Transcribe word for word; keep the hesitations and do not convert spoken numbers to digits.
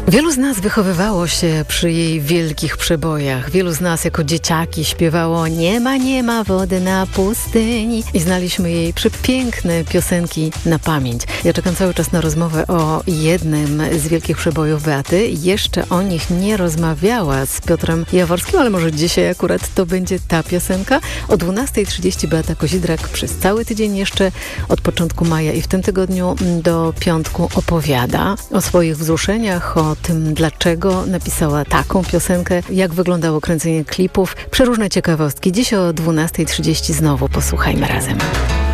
Wielu z nas wychowywało się przy jej wielkich przebojach. Wielu z nas jako dzieciaki śpiewało "Nie ma, nie ma wody na pustyni" i znaliśmy jej przepiękne piosenki na pamięć. Ja czekam cały czas na rozmowę o jednym z wielkich przebojów Beaty. Jeszcze o nich nie rozmawiała z Piotrem Jaworskim, ale może dzisiaj akurat to będzie ta piosenka. O dwunasta trzydzieści Beata Kozidrak przez cały tydzień jeszcze od początku maja i w tym tygodniu do piątku opowiada o swoich wzruszeniach, o tym, dlaczego napisała taką piosenkę, jak wyglądało kręcenie klipów, przeróżne ciekawostki. Dziś o dwunasta trzydzieści znowu posłuchajmy razem.